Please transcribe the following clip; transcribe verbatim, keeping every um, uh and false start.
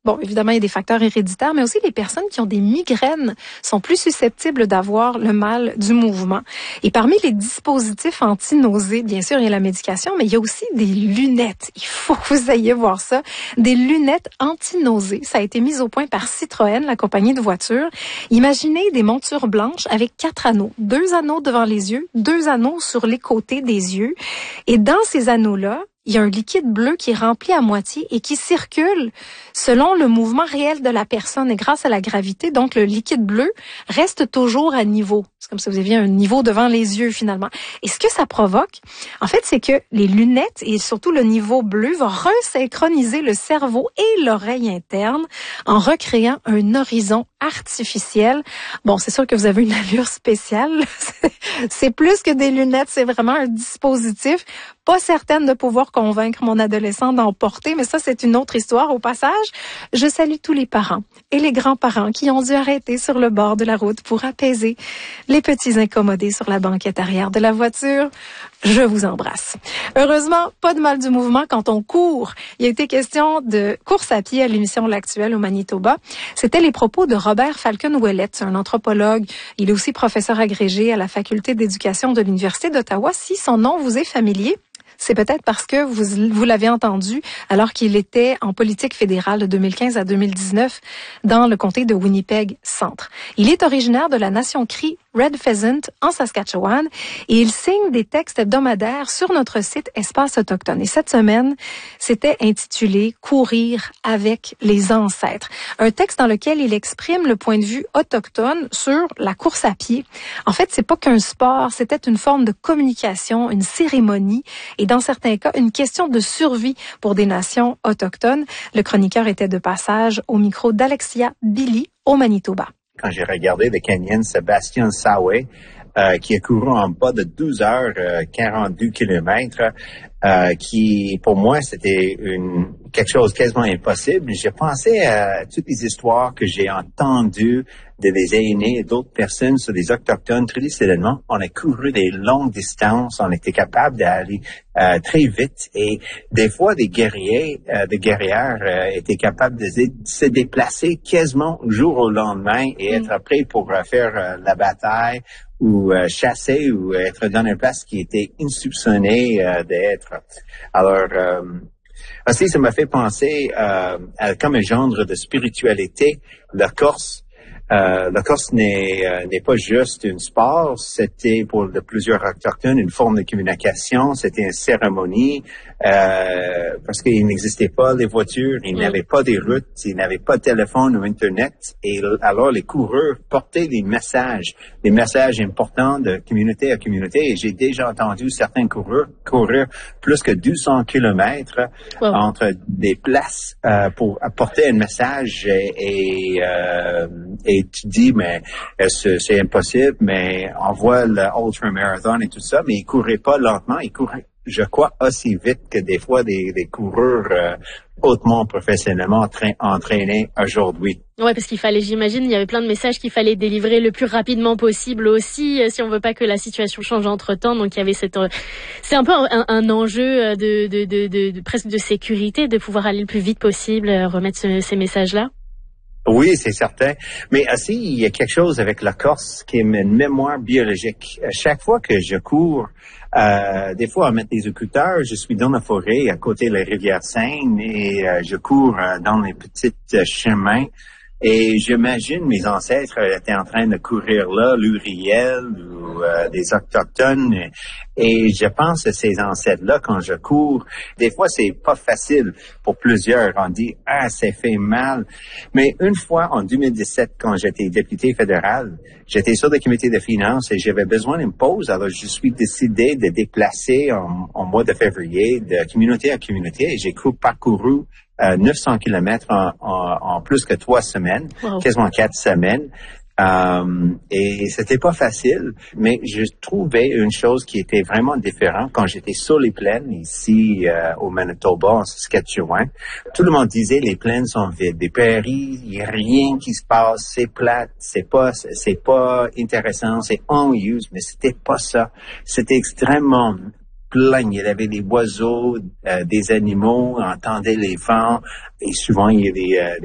Bon, évidemment, il y a des facteurs héréditaires, mais aussi les personnes qui ont des migraines sont plus susceptibles d'avoir le mal du mouvement. Et parmi les dispositifs anti-nausées, bien sûr, il y a la médication, mais il y a aussi des lunettes. Il faut que vous ayez voir ça. Des lunettes anti-nausées. Ça a été mis au point par Citroën, la compagnie de voitures. Imaginez des montures blanches avec quatre anneaux. Deux anneaux devant les yeux, deux anneaux sur les côtés des yeux. Et dans ces anneaux-là, il y a un liquide bleu qui est rempli à moitié et qui circule selon le mouvement réel de la personne. Et grâce à la gravité, donc le liquide bleu reste toujours à niveau. C'est comme si vous aviez un niveau devant les yeux finalement. Et ce que ça provoque, en fait, c'est que les lunettes et surtout le niveau bleu vont resynchroniser le cerveau et l'oreille interne en recréant un horizon artificiel. Bon, c'est sûr que vous avez une allure spéciale. C'est plus que des lunettes, c'est vraiment un dispositif. Pas certaine de pouvoir convaincre mon adolescent d'en porter, mais ça, c'est une autre histoire. Au passage, je salue tous les parents et les grands-parents qui ont dû arrêter sur le bord de la route pour apaiser les petits incommodés sur la banquette arrière de la voiture. Je vous embrasse. Heureusement, pas de mal du mouvement quand on court. Il a été question de course à pied à l'émission L'Actuel au Manitoba. C'était les propos de Robert Falcon-Ouellet, un anthropologue. Il est aussi professeur agrégé à la Faculté d'éducation de l'Université d'Ottawa. Si son nom vous est familier, c'est peut-être parce que vous, vous l'avez entendu alors qu'il était en politique fédérale de deux mille quinze à deux mille dix-neuf dans le comté de Winnipeg-Centre. Il est originaire de la nation Cree Red Pheasant en Saskatchewan et il signe des textes hebdomadaires sur notre site Espace Autochtone. Et cette semaine, c'était intitulé « Courir avec les ancêtres ». Un texte dans lequel il exprime le point de vue autochtone sur la course à pied. En fait, c'est pas qu'un sport, c'était une forme de communication, une cérémonie et dans certains cas, une question de survie pour des nations autochtones. Le chroniqueur était de passage au micro d'Alexia Billy au Manitoba. Quand j'ai regardé le Kenyan Sébastien Sawé, euh, qui a couru en bas de douze heures, euh, quarante-deux kilomètres, euh, qui, pour moi, c'était une, quelque chose de quasiment impossible. J'ai pensé à toutes les histoires que j'ai entendues de des aînés et d'autres personnes sur des autochtones. Traditionnellement, on a couru des longues distances, on était capable d'aller euh, très vite et des fois des guerriers, euh, des guerrières euh, étaient capables de se déplacer quasiment jour au lendemain et être prêts pour euh, faire euh, la bataille ou euh, chasser ou être dans une place qui était insoupçonnée euh, d'être. Alors, euh, aussi, ça m'a fait penser euh, à comme un genre de spiritualité, la Corse. Euh, la Corse n'est, euh, n'est pas juste un sport, c'était pour de plusieurs autochtones une forme de communication, c'était une cérémonie, euh, parce qu'il n'existait pas les voitures, il n'y avait pas des routes, il n'y avait pas de téléphone ou Internet, et alors les coureurs portaient des messages, des messages importants de communauté à communauté, et j'ai déjà entendu certains coureurs courir plus que deux cents kilomètres wow. entre des places euh, pour apporter un message et, et, euh, et Et tu dis, mais c'est, c'est impossible, mais on voit le ultramarathon et tout ça, mais ils couraient pas lentement, ils couraient, je crois, aussi vite que des fois des, des coureurs euh, hautement professionnellement entra- entraînés aujourd'hui. Ouais, parce qu'il fallait, j'imagine, il y avait plein de messages qu'il fallait délivrer le plus rapidement possible aussi, si on veut pas que la situation change entre-temps. Donc il y avait cette, c'est un peu un, un enjeu de, de, de, de, de presque de sécurité, de pouvoir aller le plus vite possible, remettre ce, ces messages-là. Oui, c'est certain. Mais aussi, il y a quelque chose avec la Corse qui est une mémoire biologique. Chaque fois que je cours, euh, des fois, à mettre des écouteurs, je suis dans la forêt à côté de la rivière Seine et euh, je cours euh, dans les petits euh, chemins. Et j'imagine mes ancêtres étaient en train de courir là, l'Uriel ou euh, des autochtones. Et je pense à ces ancêtres-là quand je cours. Des fois, c'est pas facile pour plusieurs. On dit, ah, ça fait mal. Mais une fois, en deux mille dix-sept, quand j'étais député fédéral, j'étais sur le comité de finances et j'avais besoin d'une pause. Alors, je suis décidé de déplacer en, en mois de février de communauté à communauté. Et j'ai parcouru Euh, neuf cents kilomètres en, en, en plus que trois semaines, wow. quasiment quatre semaines. Euh, et c'était pas facile, mais je trouvais une chose qui était vraiment différente quand j'étais sur les plaines ici euh, au Manitoba, en Saskatchewan. Tout le monde disait les plaines sont vides, des prairies, il y a rien qui se passe, c'est plate, c'est pas, c'est pas intéressant, c'est ennuyeux, mais c'était pas ça. C'était extrêmement plein. Il y avait des oiseaux, euh, des animaux, on entendait les vents, et souvent il y avait euh,